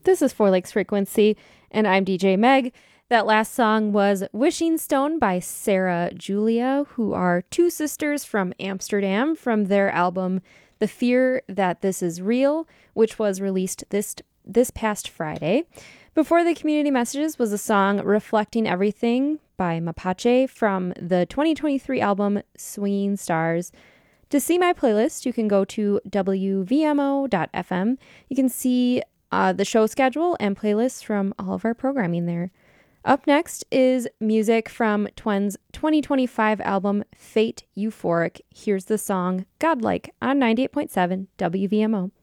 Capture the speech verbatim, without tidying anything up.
This is Four Lakes Frequency, and I'm D J Meg. That last song was Wishing Stone by Sarah Julia, who are two sisters from Amsterdam, from their album The Fear That This Is Real, which was released this this past Friday. Before the community messages was a song Reflecting Everything by Mapache from the twenty twenty-three album Swinging Stars. To see my playlist, you can go to w v m o dot f m. You can see uh, the show schedule and playlists from all of our programming there. Up next is music from Twen's twenty twenty-five album Fate Euphoric. Here's the song Godlike on ninety-eight point seven W V M O.